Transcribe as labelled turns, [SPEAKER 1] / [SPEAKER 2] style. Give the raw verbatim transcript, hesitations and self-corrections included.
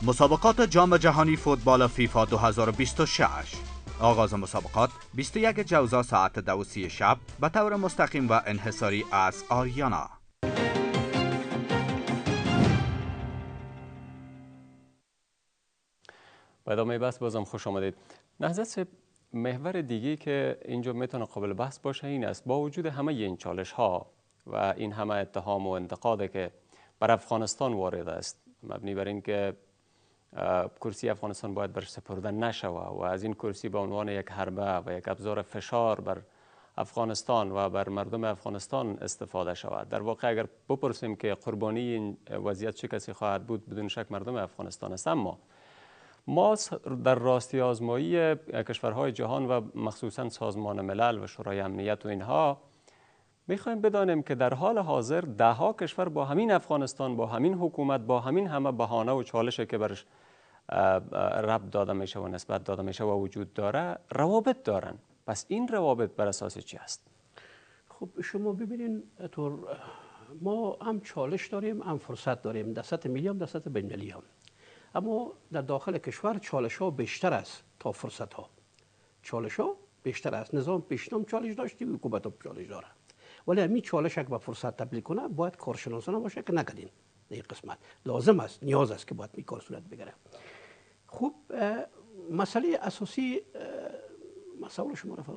[SPEAKER 1] مسابقات جام جهانی فوتبال فیفا دو هزار و بیست و شش. آغاز مسابقات بیست و یک جوزا ساعت دو و سی شب به طور مستقیم و انحصاری از آریانا.
[SPEAKER 2] با ادامه بحث بازم خوش آمدید. نهضت صاحب، محور دیگه که اینجا میتونه قابل بحث باشه این است، با وجود همه این چالش ها و این همه اتهام و انتقادی که بر افغانستان وارد است، مبنی بر این که کرسی افغانستان باید برش سپرده نشوه و از این کرسی به عنوان یک حربه و یک ابزار فشار بر افغانستان و بر مردم افغانستان استفاده شود. در واقع اگر بپرسیم که قربانی این وضعیت چه کسی خواهد بود، بدون شک مردم افغانستان است. اما ما در راستی آزمایی کشورهای جهان و مخصوصا سازمان ملل و شورای امنیت و اینها میخوایم بدانیم که در حال حاضر ده ها کشور با همین افغانستان، با همین حکومت، با همین همه بهانه و چالشی که برش ربط داده میشه و نسبت داده میشه و وجود داره روابط دارن. پس این روابط بر اساس چی است؟
[SPEAKER 3] خب شما ببینین طور ما هم چالش داریم هم فرصت داریم، در سطح ملی هم در سطح بین المللی هم. اما در داخل کشور چالش ها بیشتر است تا فرصت ها. چالش ها بیشتر است. نظام پیشنهاد چالش داشتی، حکومت هم چالش داره. ولی همین چالش اگه به فرصت تبدیل کنه باید کارشناسانه باشه که نکردین. این قسمت لازم است، نیاز است که باید این کار صورت بگیره. خب مسئله اساسی مسئله شما